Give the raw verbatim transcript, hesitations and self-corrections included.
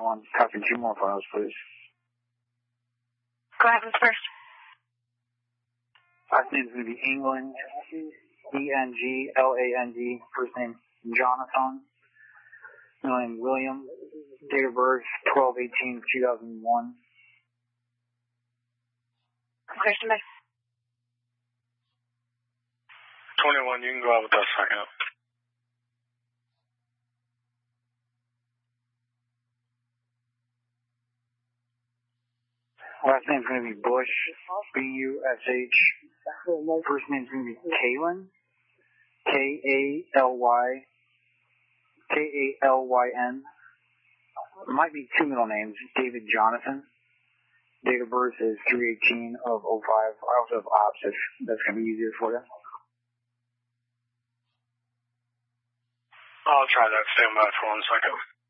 one. Copy two more files, please. Go ahead with first. Last name is going to be England, E N G L A N D. First name, Jonathan. Middle name, William. Date of birth, twelve eighteen two thousand one. Question back. twenty-one, you can go out with that second. Last name's going to be Bush, B U S H. First name's going to be Kaylin, K A L Y, K A L Y N. Might be two middle names, David Jonathan. Date of birth is three eighteen of oh five. I also have ops if that's going to be easier for you. I'll try that. Stand by for one second.